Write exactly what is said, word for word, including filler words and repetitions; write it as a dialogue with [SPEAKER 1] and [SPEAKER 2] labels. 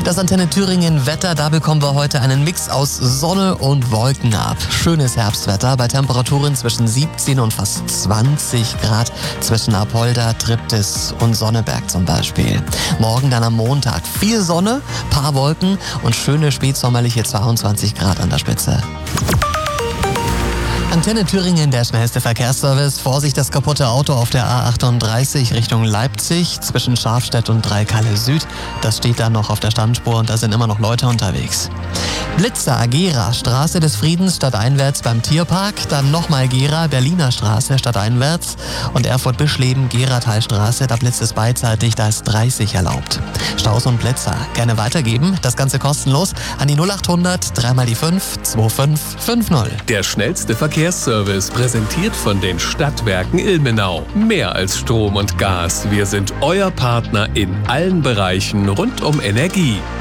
[SPEAKER 1] Das Antenne Thüringen Wetter, da bekommen wir heute einen Mix aus Sonne und Wolken ab. Schönes Herbstwetter bei Temperaturen zwischen siebzehn und fast zwanzig Grad zwischen Apolda, Triptis und Sonneberg zum Beispiel. Morgen dann am Montag viel Sonne, paar Wolken und schöne spätsommerliche zweiundzwanzig Grad an der Spitze. Antenne Thüringen, der schnellste Verkehrsservice. Vorsicht, das kaputte Auto auf der A achtunddreißig Richtung Leipzig zwischen Schafstedt und Dreikalle Süd. Das steht da noch auf der Standspur und da sind immer noch Leute unterwegs. Blitzer, Gera, Straße des Friedens stadteinwärts beim Tierpark. Dann nochmal Gera, Berliner Straße stadteinwärts. Und Erfurt-Bischleben, Geratalstraße, da blitzt es beidseitig, da ist dreißig erlaubt. Staus und Blitzer gerne weitergeben. Das Ganze kostenlos an die null achthundert drei mal die fünf zwei fünf fünf null.
[SPEAKER 2] Der schnellste Verkehrsservice, präsentiert von den Stadtwerken Ilmenau. Mehr als Strom und Gas. Wir sind euer Partner in allen Bereichen rund um Energie.